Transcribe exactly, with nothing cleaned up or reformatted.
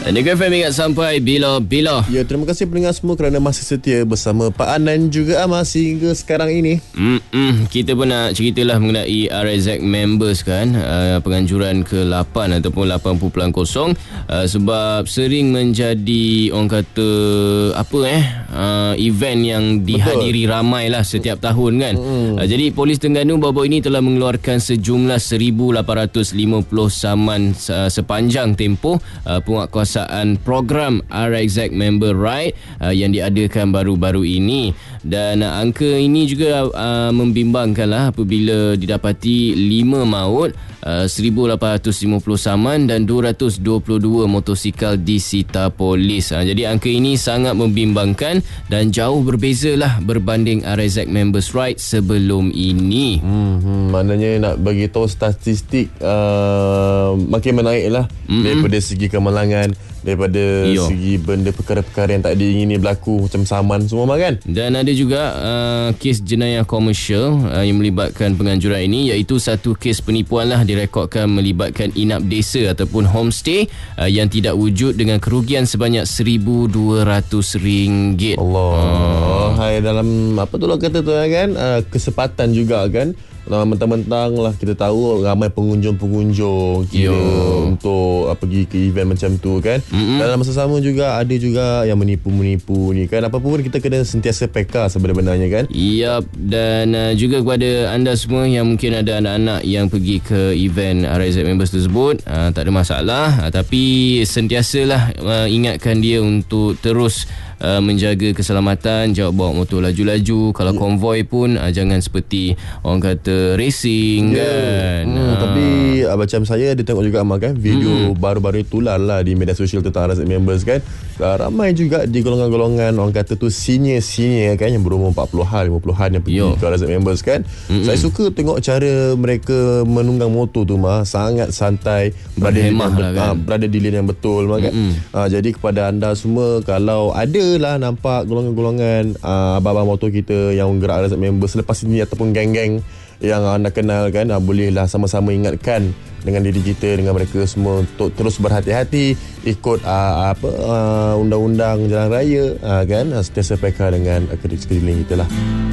Negeri F M ingat sampai bila-bila. Ya, terima kasih pendengar semua kerana masih setia bersama Pak An dan juga Amas hingga sekarang ini. Mm-mm. Kita pun nak ceritalah mengenai R X Z members kan, uh, penganjuran ke lapan ataupun lapan titik kosong uh, sebab sering menjadi orang kata apa eh uh, event yang dihadiri Betul. ramai lah setiap tahun kan. Mm. Uh, jadi Polis Terengganu baru-baru ini telah mengeluarkan sejumlah seribu lapan ratus lima puluh saman uh, sepanjang tempoh uh, penguatkuasaan program R X Z Member Ride uh, yang diadakan baru-baru ini. Dan uh, angka ini juga uh, membimbangkan lah apabila didapati lima maut, uh, seribu lapan ratus lima puluh saman dan dua ratus dua puluh dua motosikal disita polis. Uh, jadi angka ini sangat membimbangkan dan jauh berbeza lah berbanding R X Z Members Ride sebelum ini. Hmm, hmm, maknanya nak bagi tahu statistik uh, makin menaik lah mm-hmm. daripada segi kemalangan, daripada Yo. segi benda perkara-perkara yang tak diingini berlaku macam saman semua kan. Dan ada juga uh, kes jenayah komersial uh, yang melibatkan penganjuran ini, iaitu satu kes penipuan lah direkodkan melibatkan inap desa ataupun homestay uh, yang tidak wujud dengan kerugian sebanyak seribu dua ratus ringgit. Allah. Uh. Hai, dalam apa tu lah kata tu kan, uh, kesempatan juga kan. Nah, mentang-mentang lah kita tahu ramai pengunjung-pengunjung kira untuk uh, pergi ke event macam tu kan. Mm-hmm. Dalam masa sama juga ada juga yang menipu-menipu ni kan. Apa pun kita kena sentiasa peka sebenarnya kan. Yap, dan uh, juga kepada anda semua yang mungkin ada anak-anak yang pergi ke event R X Z Members tersebut, uh, tak ada masalah, uh, tapi sentiasalah uh, ingatkan dia untuk terus Uh, menjaga keselamatan, jangan bawa motor laju-laju. Kalau yeah. konvoi pun uh, jangan seperti orang kata racing yeah. kan. Hmm, uh. Tapi uh, macam saya ada tengok juga Amal kan, video hmm. baru-baru tular lah di media sosial tentang R X Z Members kan. Uh, ramai juga di golongan-golongan orang kata tu senior-senior kan, yang berumur empat puluhan, lima puluhan yang pergi Yo. ke R X Z Members kan. Mm-mm. Saya suka tengok cara mereka menunggang motor tu mah, sangat santai, berada di, lah bet- kan. uh, berada di lane yang betul mah kan. Uh, jadi kepada anda semua, kalau ada lah nampak golongan-golongan uh, abang-abang motor kita yang gerak R X Z Members selepas ini ataupun geng-geng yang anda kenal kan, uh, bolehlah sama-sama ingatkan dengan diri kita, dengan mereka semua untuk terus berhati-hati, ikut uh, apa uh, undang-undang jalan raya uh, kan, uh, sentiasa peka dengan uh, sekeliling kita lah.